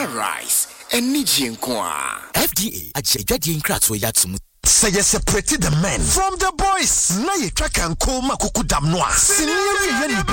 rice enije nko a FDA ajejade nkrato yatum say you separate the men from the boys na ye track and call makukudam no a senior